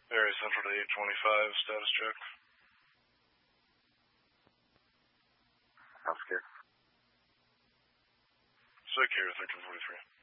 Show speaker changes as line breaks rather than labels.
Area Central to 825, status check.
Sounds good.
Secure 1343.